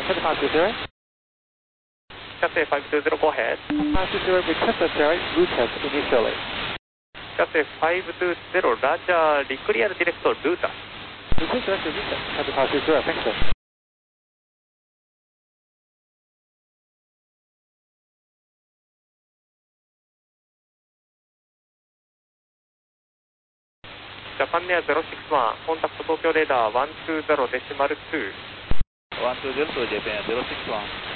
7520. Cathay 520, go ahead. 520, request necessary, route test initially. Cathay 520, Roger, declare direct route. Request direct route test. Cathay 520, thanks sir. Japan Air 061, contact Tokyo radar 120.2. 120 to Japan 061.